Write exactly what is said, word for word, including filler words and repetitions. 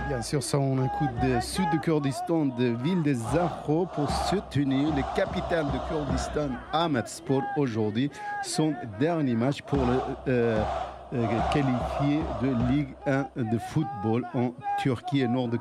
Bien sûr, ça, on écoute de sud du Kurdistan, de ville de Zahro, pour soutenir le capitale de Kurdistan, Ahmedspor, aujourd'hui, son dernier match pour le euh, euh, qualifié de Ligue un de football en Turquie et nord de